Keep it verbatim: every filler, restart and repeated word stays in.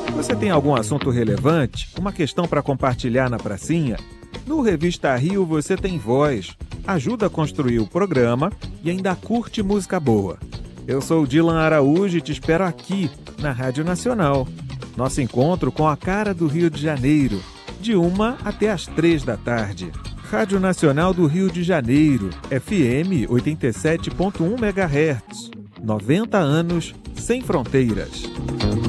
Você tem algum assunto relevante? Uma questão para compartilhar na pracinha? No Revista Rio você tem voz, ajuda a construir o programa e ainda curte música boa. Eu sou o Dilan Araújo e te espero aqui, na Rádio Nacional. Nosso encontro com a cara do Rio de Janeiro, de uma até as três da tarde. Rádio Nacional do Rio de Janeiro, F M oitenta e sete ponto um megahertz. noventa anos sem fronteiras.